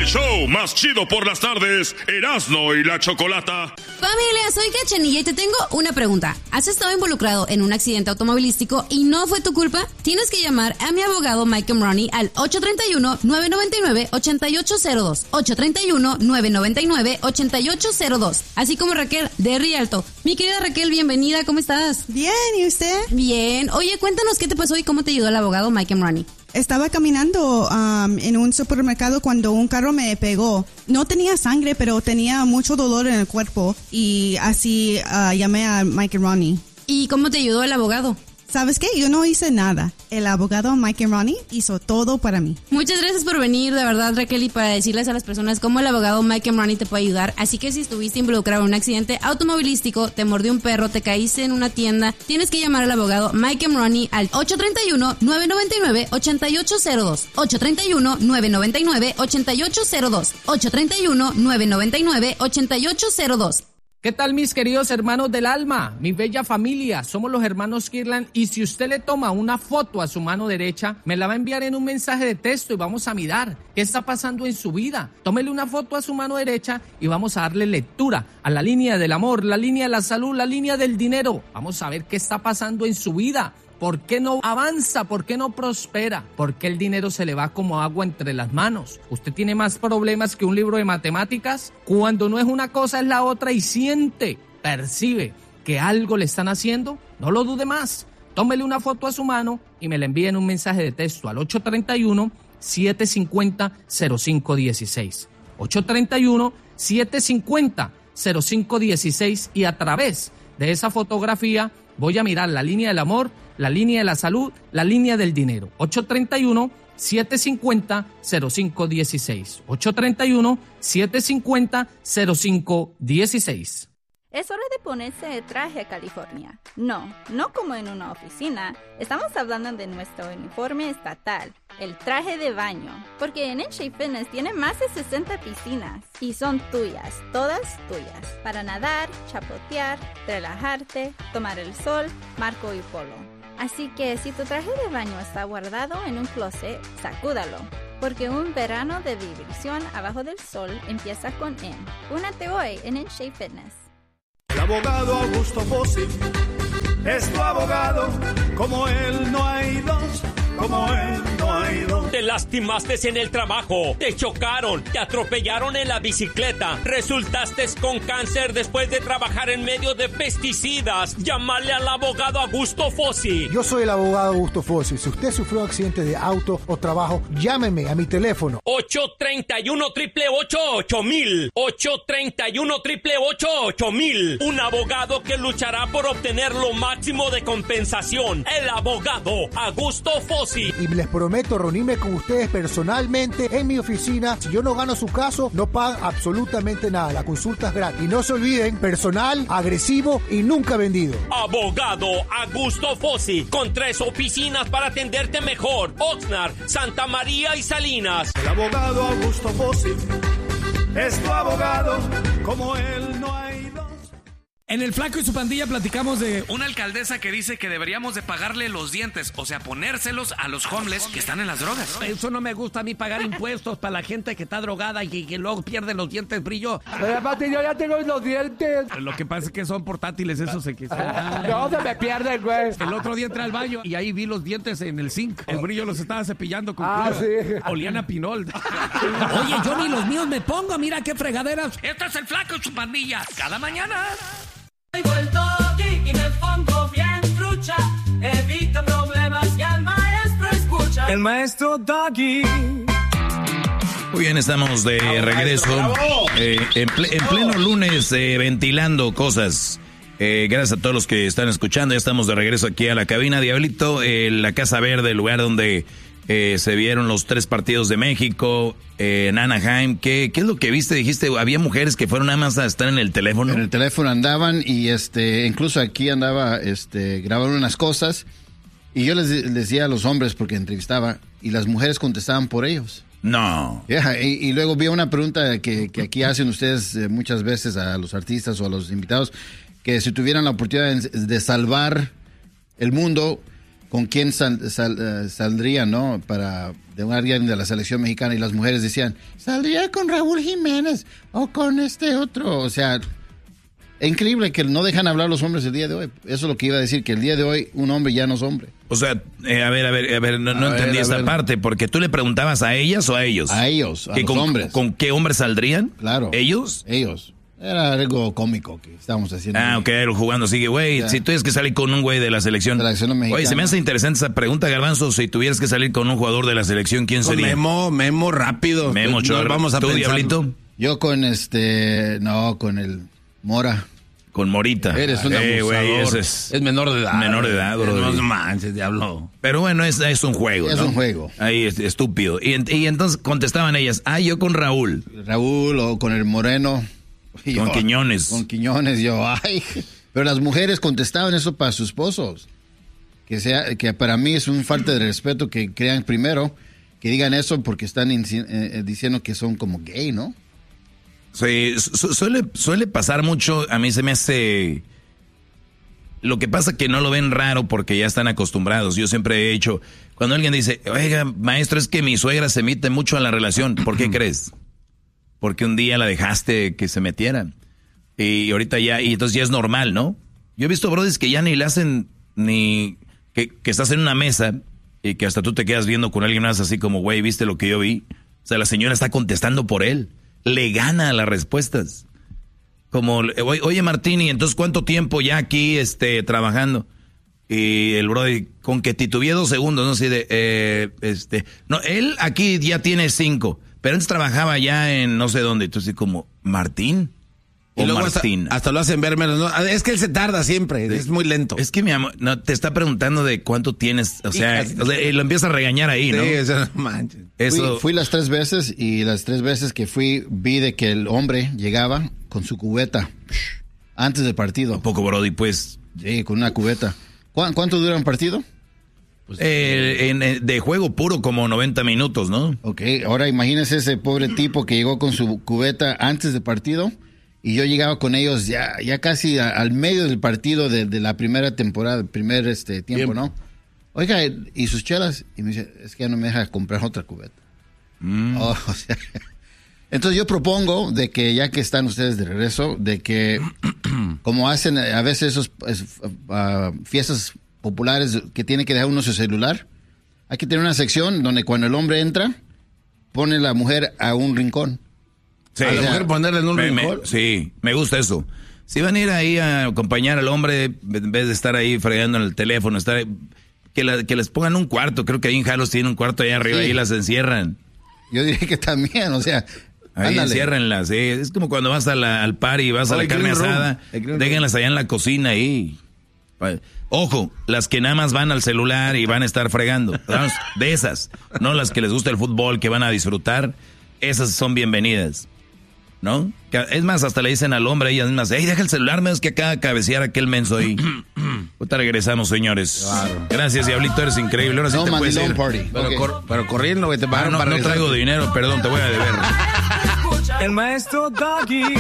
El show más chido por las tardes, Erasmo y la Chocolata. Familia, soy Cachanilla y te tengo una pregunta. ¿Has estado involucrado en un accidente automovilístico y no fue tu culpa? Tienes que llamar a mi abogado Mike Ronnie al 831-999-8802. 831-999-8802. Así como Raquel de Rialto. Mi querida Raquel, bienvenida, ¿cómo estás? Bien, ¿y usted? Bien. Oye, cuéntanos qué te pasó y cómo te ayudó el abogado Mike Ronnie. Estaba caminando en un supermercado cuando un carro me pegó. No tenía sangre, pero tenía mucho dolor en el cuerpo y así llamé a Mike Ronnie. ¿Y cómo te ayudó el abogado? ¿Sabes qué? Yo no hice nada. El abogado Mike Ronnie hizo todo para mí. Muchas gracias por venir, de verdad, Raquel, y para decirles a las personas cómo el abogado Mike Ronnie te puede ayudar. Así que si estuviste involucrado en un accidente automovilístico, te mordió un perro, te caíste en una tienda, tienes que llamar al abogado Mike Ronnie al 831-999-8802. 831-999-8802. 831-999-8802. ¿Qué tal, mis queridos hermanos del alma? Mi bella familia, somos los hermanos Kirlan y si usted le toma una foto a su mano derecha, me la va a enviar en un mensaje de texto y vamos a mirar qué está pasando en su vida. Tómele una foto a su mano derecha y vamos a darle lectura a la línea del amor, la línea de la salud, la línea del dinero. Vamos a ver qué está pasando en su vida. ¿Por qué no avanza? ¿Por qué no prospera? ¿Por qué el dinero se le va como agua entre las manos? ¿Usted tiene más problemas que un libro de matemáticas? Cuando no es una cosa es la otra y siente, percibe que algo le están haciendo, no lo dude más. Tómele una foto a su mano y me la envíe en un mensaje de texto al 831-750-0516. 831-750-0516 y a través de esa fotografía voy a mirar la línea del amor, la línea de la salud, la línea del dinero. 831-750-0516. 831-750-0516. Es hora de ponerse de traje a California. No como en una oficina. Estamos hablando de nuestro uniforme estatal, el traje de baño. Porque en NSHA Fitness tiene más de 60 piscinas y son tuyas, todas tuyas. Para nadar, chapotear, relajarte, tomar el sol, marco y polo. Así que si tu traje de baño está guardado en un closet, sacúdalo. Porque un verano de diversión abajo del sol empieza con N. Únete hoy en NSHA Fitness. El abogado Augusto Fossi es tu abogado, como él no hay dos, como él no hay dos. Te lastimaste en el trabajo, te chocaron, te atropellaron en la bicicleta, resultaste con cáncer después de trabajar en medio de pesticidas. Llámale al abogado Augusto Fossi. Yo soy el abogado Augusto Fossi. Si usted sufrió accidente de auto o trabajo, llámeme a mi teléfono. 831-888-8000. 831-888-8000. Un abogado que luchará por obtener lo máximo de compensación. El abogado Augusto Fossi. Y les prometo reunirme con ustedes personalmente en mi oficina. Si yo no gano su caso, no pagan absolutamente nada. La consulta es gratis. Y no se olviden, personal, agresivo y nunca vendido. Abogado Augusto Fossi, con 3 oficinas para atenderte mejor. Oxnard, Santa María y Salinas. El abogado Augusto Fossi es tu abogado, como él no hay dos. En El Flaco y su pandilla platicamos de una alcaldesa que dice que deberíamos de pagarle los dientes, o sea, ponérselos a los homeless que están en las drogas. Eso no me gusta a mí, pagar impuestos para la gente que está drogada y que luego pierde los dientes brillo. Pero aparte yo ya tengo los dientes. Lo que pasa es que son portátiles esos. No, se me pierden, güey. El otro día entré al baño y ahí vi los dientes en el zinc. El brillo los estaba cepillando con cloro. Sí. Olían a pinol. Oye, yo ni los míos me pongo, mira qué fregaderas. Este es El Flaco y su pandilla, cada mañana. He vuelto aquí y me pongo bien trucha. Evito problemas y al maestro escucha. El maestro Doggy. Muy bien, estamos de regreso. En pleno lunes, ventilando cosas. Gracias a todos los que están escuchando. Ya estamos de regreso aquí a la cabina. Diablito, la Casa Verde, el lugar donde se vieron los 3 partidos de México en Anaheim. ¿Qué es lo que viste? Dijiste, había mujeres que fueron nada más a estar en el teléfono. En el teléfono andaban y incluso aquí andaba grabando unas cosas y yo les decía a los hombres porque entrevistaba y las mujeres contestaban por ellos. No. Yeah, y luego vi una pregunta que aquí hacen ustedes muchas veces a los artistas o a los invitados, que si tuvieran la oportunidad de salvar el mundo, con quién saldría, ¿no? Para de un alguien de la selección mexicana, y las mujeres decían, saldría con Raúl Jiménez o con este otro. O sea, es increíble que no dejan hablar los hombres el día de hoy. Eso es lo que iba a decir, que el día de hoy un hombre ya no es hombre. O sea, a ver, no entendí esta parte, porque tú le preguntabas a ellas o a ellos. A ellos, a los hombres. ¿Con qué hombres saldrían? Claro. ¿Ellos? Ellos. Era algo cómico que estábamos haciendo. Ok, jugando así que, güey, si tuvieras que salir con un güey de la selección mexicana. Oye, se me hace interesante esa pregunta, Garbanzo. Si tuvieras que salir con un jugador de la selección, ¿quién sería? Memo rápido. Memo, vamos a ¿tú, pensar. Diablito? Yo con con el Mora. Con Morita. Eres un abusador. Es menor de edad. Menor de edad, bro. No manches, diablo. Pero bueno, es un juego, ¿no? Es un juego. Ahí es estúpido. Y entonces contestaban ellas, yo con Raúl. Raúl o con el Moreno. Con Quiñones. Con Quiñones, Pero las mujeres contestaban eso para sus esposos. Que para mí es un falta de respeto que crean primero, que digan eso porque están diciendo que son como gay, ¿no? Sí, suele pasar mucho. A mí se me hace... Lo que pasa es que no lo ven raro porque ya están acostumbrados. Yo siempre he hecho... Cuando alguien dice, oiga, maestro, es que mi suegra se mete mucho a la relación. ¿Por qué crees? Porque un día la dejaste que se metiera. Y ahorita y entonces ya es normal, ¿no? Yo he visto brodis que ya ni le hacen ni... Que estás en una mesa y que hasta tú te quedas viendo con alguien más así como, güey, ¿viste lo que yo vi? O sea, la señora está contestando por él. Le gana las respuestas. Como, oye Martín, ¿y entonces cuánto tiempo ya aquí trabajando? Y el brody, con que titubeé 2 segundos, ¿no? Así no, él aquí ya tiene 5, pero antes trabajaba ya en no sé dónde. Entonces como, ¿Martín? Y luego hasta lo hacen ver menos, ¿no? Es que él se tarda siempre, es muy lento. Es que mi amor, no, te está preguntando de cuánto tienes, o sea, lo empieza a regañar ahí, ¿no? Sí, o sea, no manches. Fui las 3 veces y las 3 veces que fui vi de que el hombre llegaba con su cubeta antes del partido. Un poco, brody, pues. Sí, con una cubeta. ¿Cuánto dura un partido? Pues, de juego puro como 90 minutos, ¿no? Ok, ahora imagínese ese pobre tipo que llegó con su cubeta antes del partido. Y yo llegaba con ellos ya casi al medio del partido de la primera temporada, el primer tiempo, ¿no? Oiga, ¿y sus chelas? Y me dice, es que ya no me deja comprar otra cubeta. O sea, entonces yo propongo de que ya que están ustedes de regreso, de que como hacen a veces esos fiestas populares que tiene que dejar uno su celular, hay que tener una sección donde cuando el hombre entra, pone la mujer a un rincón. Sí, a la mujer ponerle en un rincón. Sí, me gusta eso. Si van a ir ahí a acompañar al hombre, en vez de estar ahí fregando en el teléfono, que les pongan un cuarto. Creo que ahí en Jalos tienen un cuarto allá arriba, y las encierran. Yo diría que también, o sea, ahí enciérrenlas. Sí. Es como cuando vas al party y vas a la carne asada, déjenlas allá en la cocina ahí. Ojo, las que nada más van al celular y van a estar fregando. De esas, no las que les gusta el fútbol, que van a disfrutar, esas son bienvenidas. ¿No? Es más, hasta le dicen al hombre, ellas mismas, deja el celular, menos que acá cabecear aquel menso ahí. Ahorita regresamos, señores. Claro. Gracias, Diablito, eres increíble. Ahora sí te puedes ir. Pero corriendo, que te pagaron para no traigo dinero, perdón, te voy a deber. El maestro Doggy.